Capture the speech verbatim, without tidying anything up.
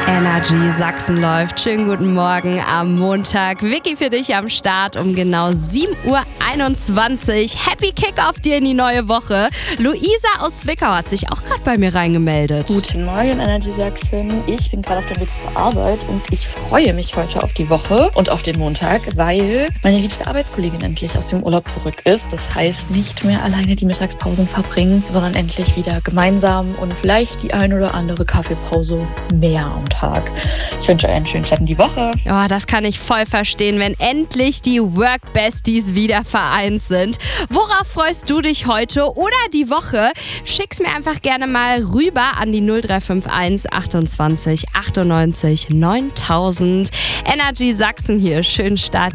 Energy Sachsen läuft. Schönen guten Morgen am Montag. Vicky für dich am Start um genau sieben Uhr einundzwanzig. Happy Kick-Off dir in die neue Woche. Luisa aus Zwickau hat sich auch gerade bei mir reingemeldet. Guten Morgen, Energy Sachsen. Ich bin gerade auf dem Weg zur Arbeit und ich freue mich heute auf die Woche und auf den Montag, weil meine liebste Arbeitskollegin endlich aus dem Urlaub zurück ist. Das heißt, nicht mehr alleine die Mittagspausen verbringen, sondern endlich wieder gemeinsam und vielleicht die ein oder andere Kaffeepause mehr am Tag. Ich wünsche euch einen schönen Start in die Woche. Oh, das kann ich voll verstehen, wenn endlich die Work-Besties wieder vereint sind. Worauf freust du dich heute oder die Woche? Schick's mir einfach gerne mal rüber an die null drei fünf eins achtundzwanzig achtundneunzig neuntausend. Energy Sachsen hier. Schönen Start